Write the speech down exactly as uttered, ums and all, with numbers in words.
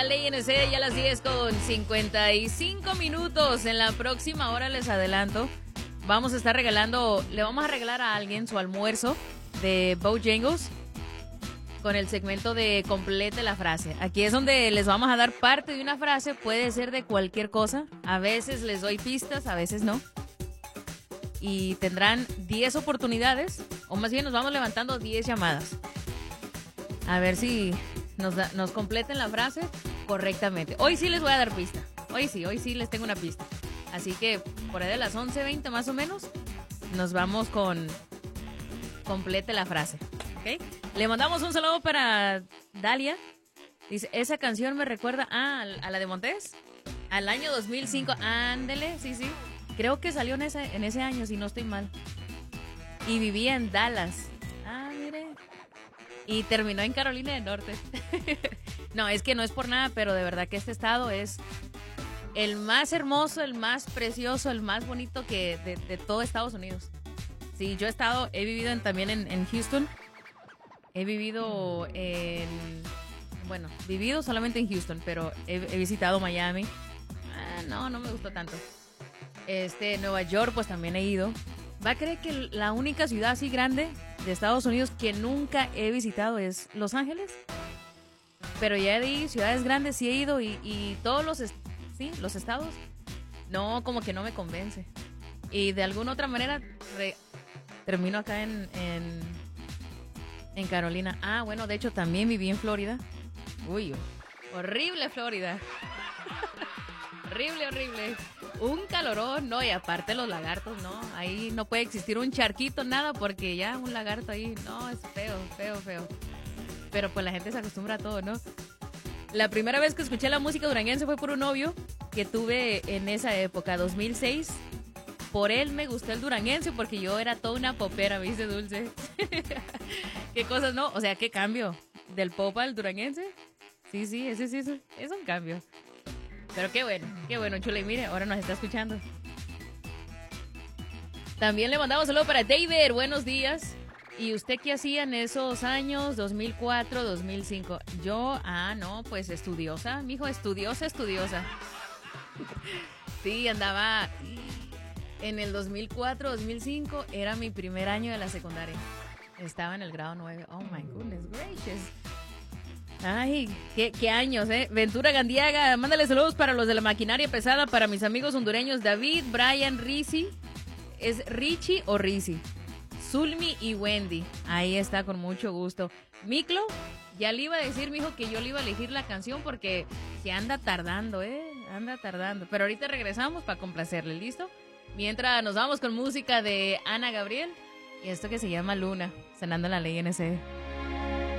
la ley N C, ya a las diez con cincuenta y cinco minutos. En la próxima hora les adelanto, vamos a estar regalando, le vamos a regalar a alguien su almuerzo de Bojangles con el segmento de complete la frase. Aquí es donde les vamos a dar parte de una frase, puede ser de cualquier cosa. A veces les doy pistas, a veces no. Y tendrán diez oportunidades, o más bien nos vamos levantando diez llamadas. A ver si nos, da, nos completen la frase correctamente. Hoy sí les voy a dar pista. Hoy sí, hoy sí les tengo una pista. Así que por ahí de las once veinte más o menos, nos vamos con complete la frase. ¿Okay? Le mandamos un saludo para Dalia. Dice, esa canción me recuerda ah, a la de Montés, al año dos mil cinco. Ándele, sí, sí. Creo que salió en ese, en ese año, si no estoy mal. Y vivía en Dallas. Ah, mire. Y terminó en Carolina del Norte. No, es que no es por nada, pero de verdad que este estado es el más hermoso, el más precioso, el más bonito que de, de todo Estados Unidos. Sí, yo he estado, he vivido en, también en, en Houston. He vivido en... Bueno, vivido solamente en Houston, pero he, he visitado Miami. Ah, no, no me gustó tanto. Este, Nueva York, pues también he ido. ¿Va a creer que la única ciudad así grande de Estados Unidos que nunca he visitado es Los Ángeles? Pero ya de ahí, ciudades grandes sí he ido y, y todos los, est- sí, los estados, no, como que no me convence. Y de alguna otra manera re- termino acá en, en, en Carolina. Ah, bueno, de hecho también viví en Florida. Uy, horrible Florida. Horrible, horrible. Un calorón, no, y aparte los lagartos, no. Ahí no puede existir un charquito, nada, porque ya un lagarto ahí, no, es feo, feo, feo. Pero pues la gente se acostumbra a todo, ¿no? La primera vez que escuché la música duranguense fue por un novio que tuve en esa época, dos mil seis. Por él me gustó el duranguense porque yo era toda una popera, me dice Dulce. Qué cosas, ¿no? O sea, qué cambio. Del pop al duranguense. Sí, sí, ese sí es, es un cambio. Pero qué bueno, qué bueno, chula. Y mire, ahora nos está escuchando. También le mandamos un saludo para David. Buenos días. ¿Y usted qué hacía en esos años, dos mil cuatro, dos mil cinco? Yo, ah, no, pues estudiosa, mijo, estudiosa, estudiosa. Sí, andaba en el dos mil cuatro, dos mil cinco, era mi primer año de la secundaria. Estaba en el grado nueve. Oh, my goodness gracious. Ay, qué, qué años, ¿eh? Ventura Gandiaga, mándale saludos para los de la maquinaria pesada, para mis amigos hondureños David, Brian, Rizzi. ¿Es Richie o Rizzi? Zulmi y Wendy. Ahí está, con mucho gusto. Miklo, ya le iba a decir, mijo, que yo le iba a elegir la canción porque se anda tardando, ¿eh? Anda tardando. Pero ahorita regresamos para complacerle, ¿listo? Mientras nos vamos con música de Ana Gabriel y esto que se llama Luna, sonando en la ley N C.